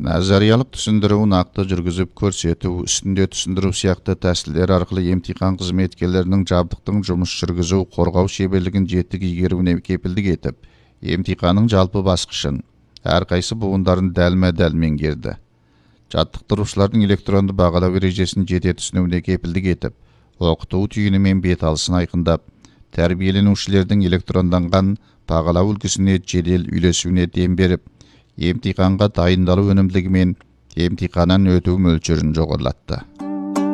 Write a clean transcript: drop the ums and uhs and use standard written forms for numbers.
Nazariyalik түсіндіру, нақты жүргізіп көрсету, үстінде түсіндіру сияқты тәсілдер арқылы емтихан қызметкерлерінің жабдықтың жұмыс жүргізу, қорғау шеберлігін жетік игеруіне кепілдік етіп, емтиханның жалпы басқышын, әрқайсы буындарын дәлме-дәл меңгерді. Жаттықтырушылардың электронды бағалау ережесін жете түсінуіне кепілдік етіп, оқыту түйіні мен бет алысын айқындап, тәрбиеленушілердің электронданған бағалау үлгісіне жедел үйлесуіне дем беріп, емтиханға дайындалу өнімділігі мен емтиханнан өту мөлшерін жоғарылатты.